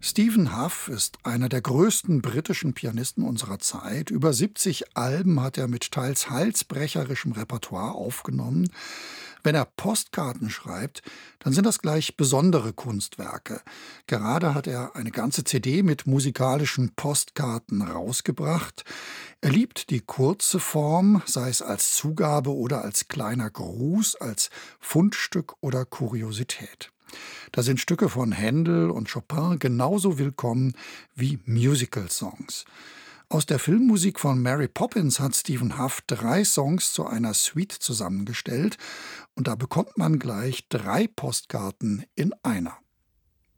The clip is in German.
Stephen Hough ist einer der größten britischen Pianisten unserer Zeit. Über 70 Alben hat er mit teils halsbrecherischem Repertoire aufgenommen. Wenn er Postkarten schreibt, dann sind das gleich besondere Kunstwerke. Gerade hat er eine ganze CD mit musikalischen Postkarten rausgebracht. Er liebt die kurze Form, sei es als Zugabe oder als kleiner Gruß, als Fundstück oder Kuriosität. Da sind Stücke von Händel und Chopin genauso willkommen wie Musical-Songs. Aus der Filmmusik von Mary Poppins hat Stephen Hough 3 Songs zu einer Suite zusammengestellt und da bekommt man gleich 3 Postkarten in einer.